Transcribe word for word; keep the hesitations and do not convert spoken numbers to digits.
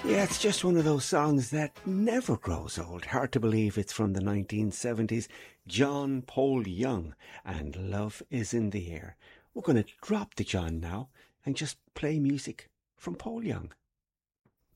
Yeah, it's just one of those songs that never grows old. Hard to believe it's from the nineteen seventies. John Paul Young and Love is in the Air. We're going to drop the John now and just play music from Paul Young.